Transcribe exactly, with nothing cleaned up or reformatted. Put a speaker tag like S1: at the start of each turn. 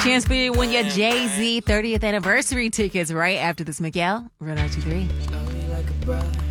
S1: Chance for you to win your Jay-Z thirtieth anniversary tickets right after this, Miguel. Run out two three.
S2: Love me like a brother.